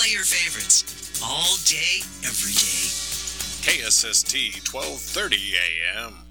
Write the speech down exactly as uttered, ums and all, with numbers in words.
All your favorites. All day, every day. K S S T twelve thirty A M.